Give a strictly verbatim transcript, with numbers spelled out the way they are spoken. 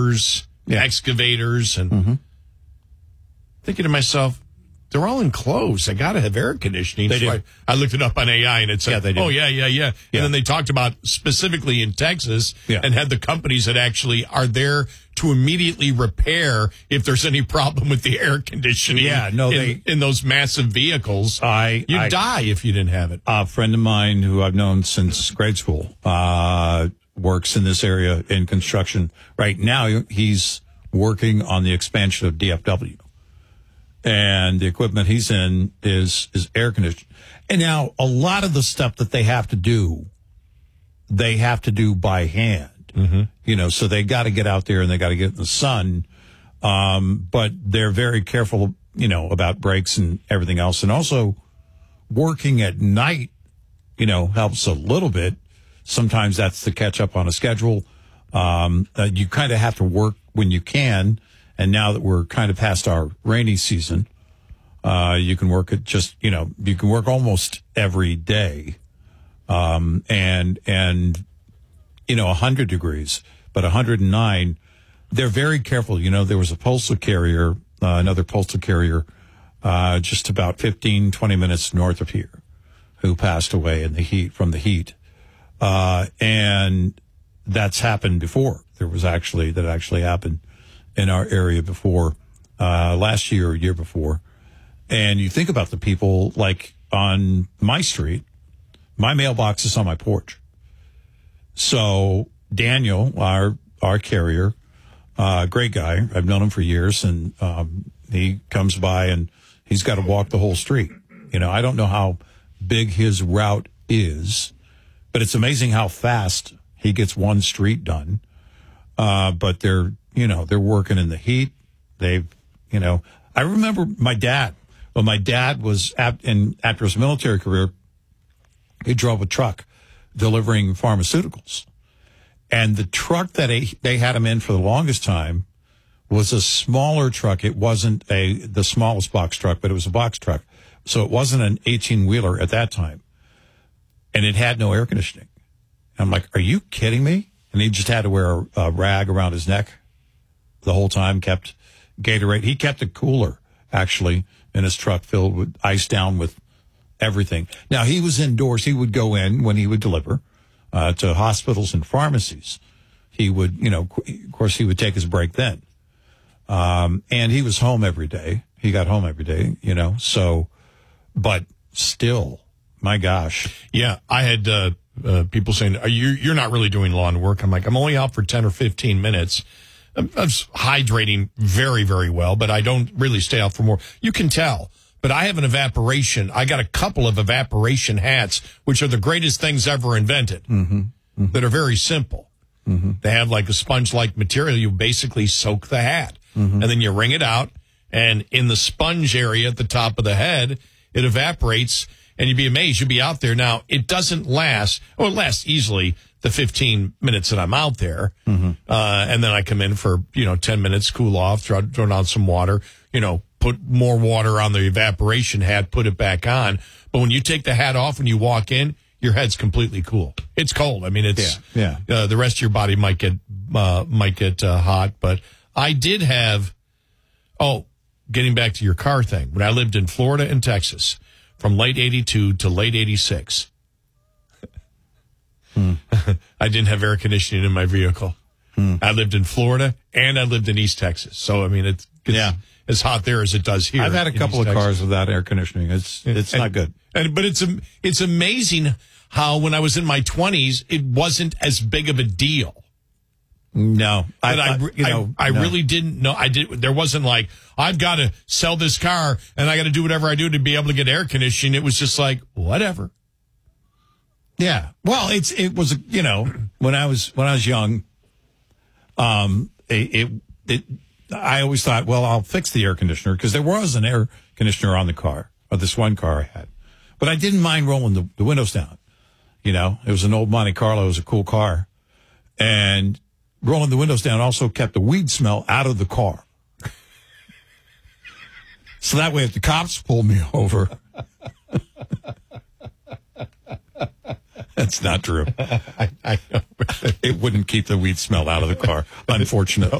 loaders, yeah. excavators, and mm-hmm. thinking to myself, they're all enclosed. They got to have air conditioning. They so do. I, I looked it up on A I, and it said, yeah, they do. oh, yeah, yeah, yeah. And yeah. then they talked about specifically in Texas yeah. and had the companies that actually are there to immediately repair if there's any problem with the air conditioning yeah, no, in, they, in those massive vehicles. I, You'd I, die if you didn't have it. A friend of mine who I've known since grade school uh, works in this area in construction. Right now, he's working on the expansion of D F W. And the equipment he's in is is air conditioned. And now a lot of the stuff that they have to do, they have to do by hand. Mm-hmm. You know, so they got to get out there and they got to get in the sun. Um, but they're very careful, you know, about breaks and everything else. And also working at night, you know, helps a little bit. Sometimes that's to catch up on a schedule. Um, uh, you kind of have to work when you can. And now that we're kind of past our rainy season, uh, you can work at just, you know, you can work almost every day. Um, and, and, you know, one hundred degrees, but one hundred nine, they're very careful. You know, there was a postal carrier, uh, another postal carrier, uh, just about fifteen, twenty minutes north of here who passed away in the heat, from the heat. Uh, and that's happened before. There was actually, that actually happened in our area before, uh, last year or year before. And you think about the people like on my street, my mailbox is on my porch. So Daniel, our, our carrier, uh, great guy. I've known him for years, and, um, he comes by and he's got to walk the whole street. You know, I don't know how big his route is, but it's amazing how fast he gets one street done. Uh, but they're, you know, they're working in the heat. They've, you know, I remember my dad. Well, my dad was at, in, after his military career, he drove a truck delivering pharmaceuticals. And the truck that he, they had him in for the longest time was a smaller truck. It wasn't a, the smallest box truck, but it was a box truck. So it wasn't an eighteen wheeler at that time. And it had no air conditioning. I'm like, are you kidding me? And he just had to wear a, a rag around his neck the whole time, kept Gatorade. He kept a cooler, actually, in his truck filled with ice down with everything. Now, he was indoors. He would go in when he would deliver uh, to hospitals and pharmacies. He would, you know, of course, he would take his break then. Um, and he was home every day. He got home every day, you know, so, but still, my gosh. Yeah, I had uh, uh, people saying, Are you, you're not really doing lawn work. I'm like, I'm only out for ten or fifteen minutes. I'm, I'm hydrating very, very well, but I don't really stay out for more. You can tell, but I have an evaporation. I got a couple of evaporation hats, which are the greatest things ever invented, mm-hmm. Mm-hmm. that are very simple. Mm-hmm. They have like a sponge-like material. You basically soak the hat, mm-hmm. and then you wring it out, and in the sponge area at the top of the head, it evaporates, and you'd be amazed. You'd be out there. Now, it doesn't last, or it lasts easily the fifteen minutes that I'm out there. Mm-hmm. Uh, and then I come in for, you know, ten minutes, cool off, throw, throw down some water, you know, put more water on the evaporation hat, put it back on. But when you take the hat off and you walk in, your head's completely cool. It's cold. I mean, it's, yeah, yeah. Uh, the rest of your body might get, uh, might get, uh, hot, but I did have, oh, getting back to your car thing. When I lived in Florida and Texas from late eighty-two to late eighty-six, Hmm. I didn't have air conditioning in my vehicle. Hmm. I lived in Florida and I lived in East Texas. So, I mean, it gets yeah. as hot there as it does here. I've had a couple East of Texas. cars without air conditioning. It's it's and, not good. And, but it's it's amazing how when I was in my twenties, it wasn't as big of a deal. No, I, I, I, you know, I, I no. really didn't know. I did. There wasn't like, I've got to sell this car and I got to do whatever I do to be able to get air conditioning. It was just like, whatever. Yeah. Well, it's, it was, you know, when I was, when I was young, um, it, it, it I always thought, well, I'll fix the air conditioner because there was an air conditioner on the car, or this one car I had, but I didn't mind rolling the, the windows down. You know, it was an old Monte Carlo. It was a cool car, and rolling the windows down also kept the weed smell out of the car. So that way, if the cops pulled me over, that's not true. I, I know. It wouldn't keep the weed smell out of the car, unfortunately.